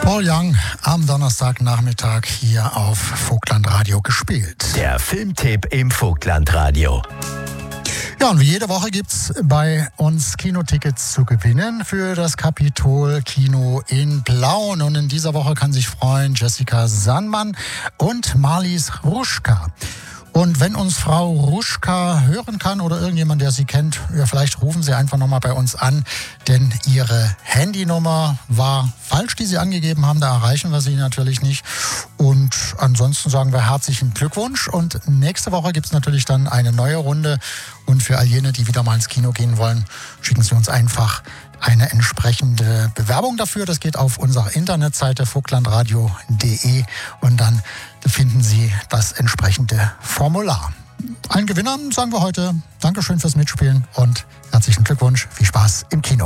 Paul Young am Donnerstagnachmittag hier auf Vogtlandradio gespielt. Der Filmtipp im Vogtlandradio. Ja, und wie jede Woche gibt's bei uns Kinotickets zu gewinnen für das Capitol Kino in Plauen. Und in dieser Woche kann sich freuen Jessica Sandmann und Marlies Ruschka. Und wenn uns Frau Ruschka hören kann oder irgendjemand, der sie kennt, ja, vielleicht rufen Sie einfach nochmal bei uns an, denn Ihre Handynummer war falsch, die Sie angegeben haben, da erreichen wir Sie natürlich nicht. Und ansonsten sagen wir herzlichen Glückwunsch und nächste Woche gibt es natürlich dann eine neue Runde und für all jene, die wieder mal ins Kino gehen wollen, schicken Sie uns einfach eine entsprechende Bewerbung dafür. Das geht auf unserer Internetseite vogtlandradio.de und dann finden Sie das entsprechende Formular. Allen Gewinnern sagen wir heute Dankeschön fürs Mitspielen und herzlichen Glückwunsch, viel Spaß im Kino.